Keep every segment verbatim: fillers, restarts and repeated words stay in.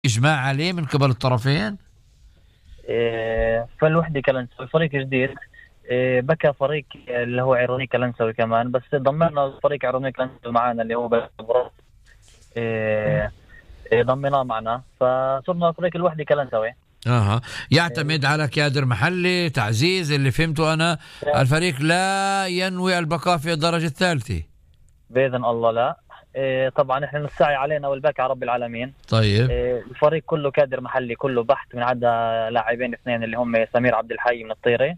إجماع عليه من قبل الطرفين؟ إيه، فالوحدة كلنسوي فريق جديد. إيه، بكى فريق اللي هو عيروني كلنسوي كمان، بس ضمننا فريق عيروني كلنسوي معانا اللي هو بلبورت. إيه، إيه، ضمناه معنا فصرنا فريق الوحدة كلنسوي. اها، إيه، يعتمد على كادر محلي تعزيز، اللي فهمته انا الفريق لا ينوي البقاء في الدرجة الثالثة. بإذن الله لا. إيه، طبعا احنا نسعي علينا والباقي على رب العالمين. طيب. إيه، الفريق كله كادر محلي كله بحت، من عدا لاعبين اثنين اللي هم سمير عبد الحي من الطيري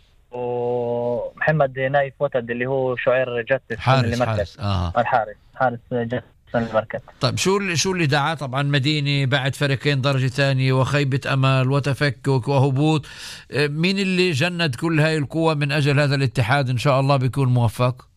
ومحمد نايف وتد اللي هو شعير جتس من حارس المركز. حارس اه الحارس حارس جتس من المركز. طيب، شو اللي شو اللي دعاه؟ طبعا مدينة بعد فريقين درجة ثانية وخيبة أمل وتفكك وهبوط، آه، مين اللي جند كل هاي القوة من أجل هذا الاتحاد إن شاء الله بيكون موفق؟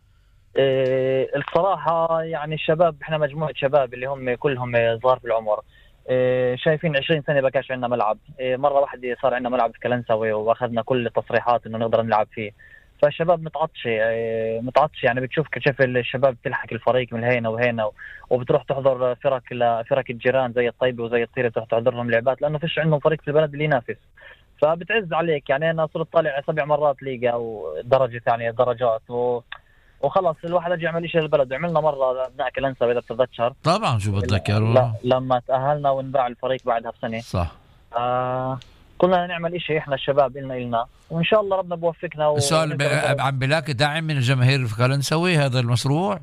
إيه، الصراحة يعني الشباب، احنا مجموعة شباب اللي هم كلهم صغار في العمر. إيه، شايفين عشرين سنة بقاش عندنا ملعب. إيه، مرة واحدة صار عندنا ملعب في كلنسوي واخذنا كل التصريحات انه نقدر نلعب فيه. فالشباب متعطشة، إيه، متعطشة يعني. بتشوف كيف الشباب تلحق الفريق من هنا وهنا، وبتروح تحضر فرق لفرق الجيران زي الطيبة وزي الطيرة، تروح تحضر لهم لعبات لأنه فيش عندهم فريق في البلد اللي ينافس. فبتعز عليك يعني. أنا صرت طالع سبع مرات ليجا ودرجة ثانية درجات و... وخلص الواحد اجى يعمل شيء للبلد. عملنا مره ابناء كلنسا اذا بتتذكر. طبعا شو بتذكر لا والله. لما تاهلنا وانباع الفريق بعدها بسنه. صح. آه كنا نعمل شيء احنا الشباب إلنا إلنا وان شاء الله ربنا بوفقنا السؤال ب... ونقدر نضرب. عم بلاقي دعم من الجماهير في كالنسوي هذا المشروع؟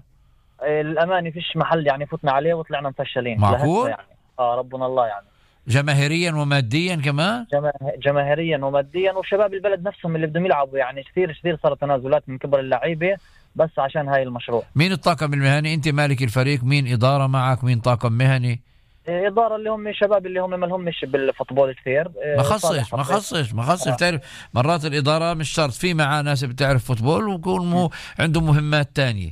الامانه فيش محل يعني فتنا عليه وطلعنا مفشلين لهسه معقول؟ يعني. اه ربنا الله يعني. جماهيريا وماديا كمان؟ جما... جماهيريا وماديا، وشباب البلد نفسهم اللي بدهم يلعبوا يعني. كثير كثير صارت تنازلات من كبر اللعيبه بس عشان هاي المشروع. مين الطاقم المهني؟ انت مالك الفريق، مين اداره معك، مين طاقم مهني؟ إدارة اللي هم شباب اللي هم ما لهمش بالفوتبول كثير. ما إيه، صالح خصش ما حفيظ. خصش ما خصش آه. بتعرف مرات الاداره مش شرط، في معاه ناس بتعرف فوتبول ويكون مو عنده مهمات تانية.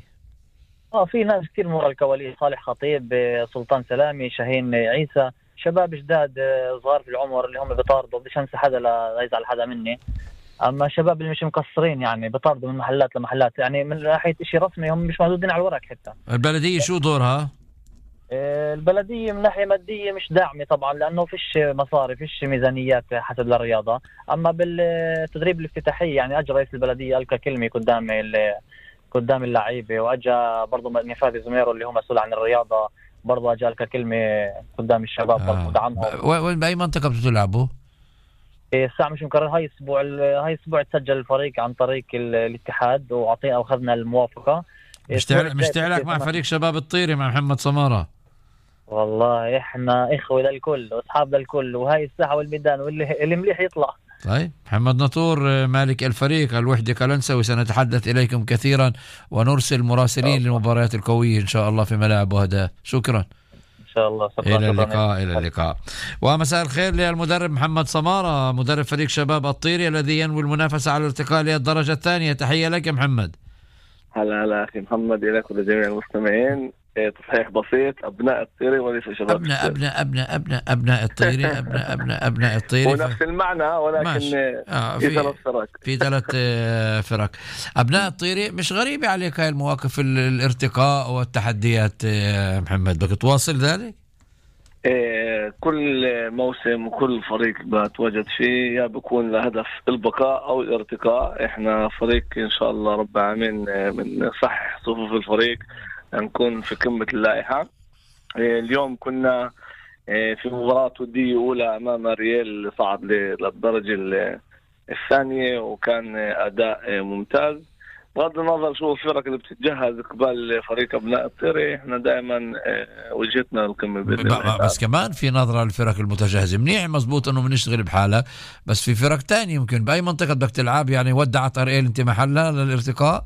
اه في ناس كثير من ورا الكواليس. صالح خطيب، آه، سلطان سلامي، شاهين عيسى، شباب جداد آه، صغار في العمر اللي هم بيطاردوا. بديش انسى حدا لا يزعل حدا مني. اما الشباب اللي مش مقصرين يعني بيطاردوا من محلات لمحلات يعني. من ناحيه شيء رسمي هم مش موجودين على الورق حتى. البلديه شو دورها؟ آه، البلديه من ناحيه ماديه مش داعمه طبعا لانه فيش مصاري، فيش ميزانيات حسب للرياضه. اما بالتدريب الافتتاحي يعني اجى رئيس البلديه القى كلمه قدام ال قدام اللعيبه، واجا برضه نفاذ زميرو اللي هو مسؤول عن الرياضه برضه اجى لك كلمه قدام الشباب برضه آه. دعمهم. وين باي منطقه بتلعبوا؟ إيه، الساعه مش مكرر. هاي اسبوع هاي اسبوع تسجل الفريق عن طريق ال- الاتحاد واعطينا واخذنا الموافقه. مش الاسبوع تعلق مش الجاي تعلق بتصير مع كمان. فريق شباب الطيري مع محمد سماره؟ والله احنا اخوه للكل واصحاب للكل، وهاي الساحه والميدان واللي اللي مليح يطلع. طيب، محمد ناطور آه، مالك الفريق الوحده كالنسوي، سنتحدث اليكم كثيرا ونرسل مراسلين للمباريات القويه ان شاء الله في ملاعب وهداف. شكرا. ان شاء الله. شكرا إلى شكرا. اللقاء إلى اللقاء. ومساء الخير للمدرب محمد سمارة، مدرب فريق شباب الطيري الذي ينوي المنافسة على الارتقاء للدرجة الثانية. تحية لك يا محمد. هلا هلا أخي محمد، إليك ولجميع المستمعين. إيه، تصحيح بسيط: أبناء الطيري وليس شباب أبناء الطيري. أبناء أبناء أبناء أبناء الطيري أبناء أبناء أبناء الطيري. ونفس المعنى ولكن ماشي. آه في في ثلاث فرق. في ثلاث آه، فرق. أبناء الطيري مش غريبة عليك هاي المواقف، ال- الارتقاء والتحديات. آه، محمد بدك تواصل ذلك؟ إيه، كل موسم وكل فريق بتواجد فيه يا بكون لهدف البقاء أو الارتقاء. إحنا فريق إن شاء الله رب العالمين آه، من صح صفوف الفريق نكون في قمة اللائحة. إيه، اليوم كنا إيه، في مباراة ودية أولى أمام ريال اللي صعد للدرجة ال- الثانية، وكان أداء ممتاز. بغض النظر شو الفرق اللي بتتجهز قبل فريق أبناء الطيري، إحنا دائما آه، وجهتنا القمة بإذن ب- الله. بس كمان في نظرة للفرق المتجهزة. منيح مزبوط انه بنشتغل بحالك، بس في فرق تانية يمكن بأي منطقة بدك تلعب. يعني ودعت ارئيل انت محلها للارتقاء؟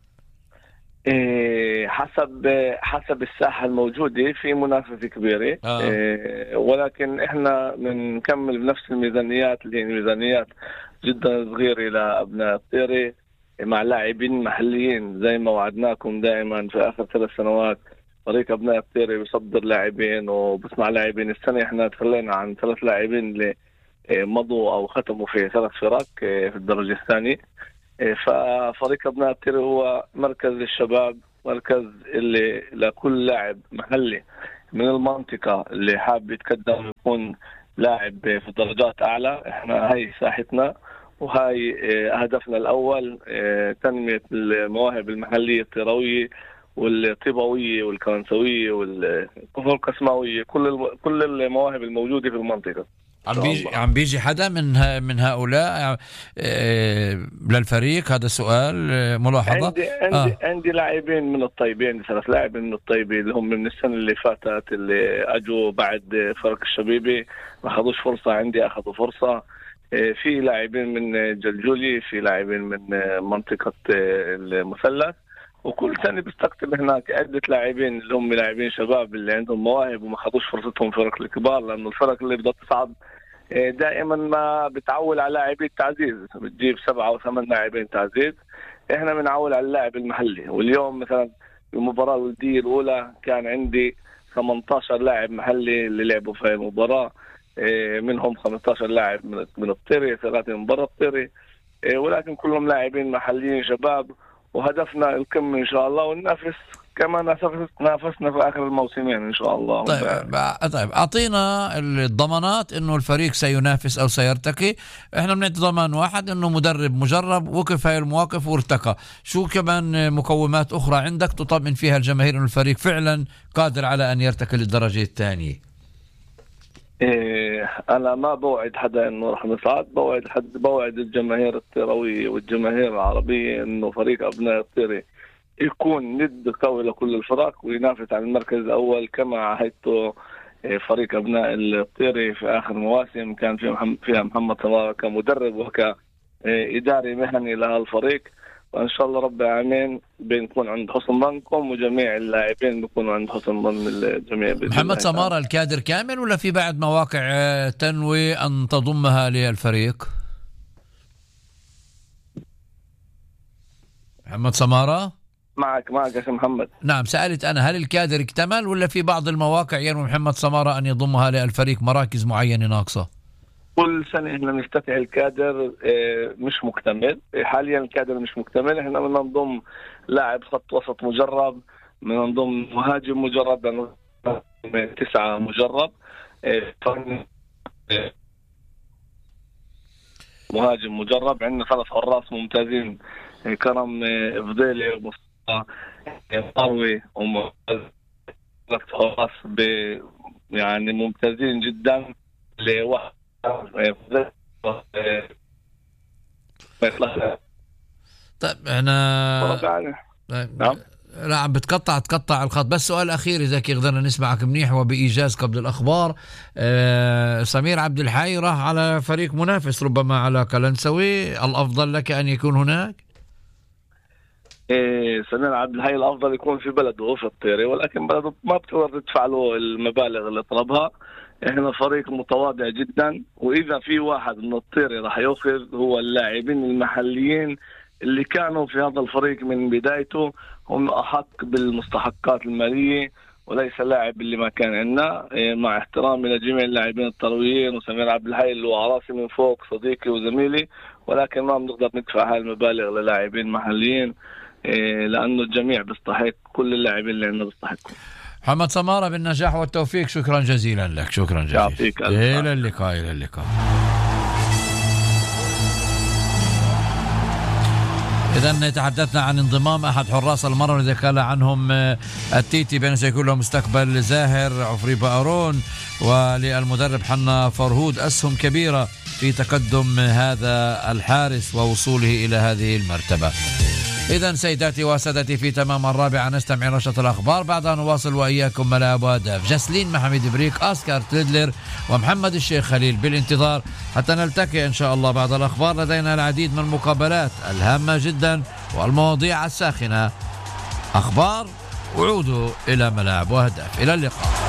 إيه، حسب حسب الساحة الموجودة في منافسة كبيرة. آه. إيه، ولكن إحنا بنكمل بنفس الميزانيات اللي هي ميزانيات جدا صغيرة لأبناء الطيري مع لاعبين محليين زي ما وعدناكم دائما في آخر ثلاث سنوات. فريق أبناء الطيري بيصدر لاعبين وبسمع لاعبين. السنة إحنا تخلينا عن ثلاث لاعبين اللي إيه، مضوا أو ختموا في ثلاث فرق إيه، في الدرجة الثانية. إيه، ففريق أبناء الطيري هو مركز للشباب، مركز اللي لكل لاعب محلي من المنطقة اللي حاب يتقدم يكون لاعب في درجات أعلى، إحنا هاي ساحتنا وهاي هدفنا الأول، تنمية المواهب المحلية الطيروية والطيبوية والكرنسوية والقسماوية، كل كل المواهب الموجودة في المنطقة. عم بيجي عم بيجي حدا من ها من هؤلاء للفريق؟ هذا سؤال ملاحظة. عندي عندي آه. عندي لاعبين من الطيبين، ثلاث لاعبين من الطيبين اللي هم من السنة اللي فاتت اللي اجوا بعد فرق الشبيبي ما اخذوش فرصة، عندي اخذوا فرصة. في لاعبين من جلجولي، في لاعبين من منطقة المثلث، وكل سنة بستقطب هناك عدة لاعبين اللي هم لاعبين شباب اللي عندهم مواهب وما خدوش فرصتهم فرق الكبار، لأنه الفرق اللي بدها تصعد دائما ما بتعول على لاعبين تعزيز، بتجيب سبعة أو ثمان لاعبين تعزيز. احنا بنعول على اللاعب المحلي. واليوم مثلا المباراة الودية الأولى كان عندي ثمانية عشر لاعب محلي اللي لعبوا في المباراة، منهم خمسة عشر لاعب من الطيري، ثلاثة من برا الطيري، ولكن كلهم لاعبين محليين شباب، وهدفنا القمة إن شاء الله، وننافس كما نافسنا في آخر الموسمين إن شاء الله. طيب طيب أعطينا الضمانات إنه الفريق سينافس أو سيرتقي. إحنا بنعطي ضمان واحد إنه مدرب مجرب وقف هاي المواقف وارتقى. شو كمان مقومات أخرى عندك تطمئن فيها الجماهير إنه الفريق فعلا قادر على أن يرتقي للدرجة الثانية؟ إيه، أنا ما بوعد حدا إنه رح نصعد، بوعد حد بوعد الجماهير الطيروية والجماهير العربية إنه فريق أبناء الطيري يكون ند قوي لكل الفرق وينافس على المركز الأول كما عهدته فريق أبناء الطيري في آخر مواسم. كان فيها محمد سمارة كمدرب وكإداري مهني لها الفريق، وإن شاء الله رب العالمين بنكون عند حسن ظنكم، وجميع اللاعبين بيكونوا عند حسن ظن الجميع. محمد سمارة الكادر كامل ولا في بعد مواقع تنوي أن تضمها للفريق؟ محمد سمارة معك معك يا محمد. نعم، سألت أنا هل الكادر اكتمل ولا في بعض المواقع ينوي محمد سمارة أن يضمها للفريق مراكز معينة ناقصة؟ كل سنة احنا نفتتح الكادر مش مكتمل، حاليا الكادر مش مكتمل. احنا بدنا نضم لاعب خط وسط مجرب، بدنا نضم مهاجم مجرب، لأنه تسعة مجرب، مهاجم مجرب. عندنا ثلاث حراس ممتازين، كرم فضيلي ومصطفى طاوي، ثلاث حراس يعني ممتازين جدا لواحد. طيب احنا نعم لا عم بتقطع تقطع الخط. بس سؤال أخير إذا كي قدرنا نسمعك منيح وبإيجاز قبل الأخبار. آه سمير عبد الحي راح على فريق منافس ربما على كلنسوي، الأفضل لك أن يكون هناك؟ إيه، سمير عبد الحي الأفضل يكون في بلده في الطيري، ولكن بلده ما بتقدر تدفع له المبالغ اللي طلبها. احنا فريق متواضع جدا، واذا في واحد من الطيري راح ياخذ هو اللاعبين المحليين اللي كانوا في هذا الفريق من بدايته، هم احق بالمستحقات الماليه وليس لاعب اللي ما كان عندنا. مع احترامي لجميع اللاعبين الطرويين وسمير عبد الحي اللي هو عراسي من فوق صديقي وزميلي، ولكن ما بنقدر ندفع هاي المبالغ للاعبين محليين لانه الجميع بيستحق، كل اللاعبين اللي عندنا بيستحقوا. محمد سمارة بالنجاح والتوفيق، شكرا جزيلا لك. شكرا جزيلا. إلى اللقاء. إلى اللقاء. إذا تحدثنا عن انضمام أحد حراس المرمى الذي قال عنهم التيتي بأن سيكون له مستقبل زاهر، عفريبة أرون، وللمدرب حنا فرهود أسهم كبيرة في تقدم هذا الحارس ووصوله إلى هذه المرتبة. إذن سيداتي وسادتي في تمام الرابعة نستمع نشرة الأخبار، بعدها نواصل وإياكم ملاعب وأهداف. جسلين محمد بريك، أسكار تريدلر ومحمد الشيخ خليل بالانتظار حتى نلتقي إن شاء الله بعد الأخبار. لدينا العديد من المقابلات الهامة جدا والمواضيع الساخنة. أخبار وعودوا إلى ملاعب وأهداف. إلى اللقاء.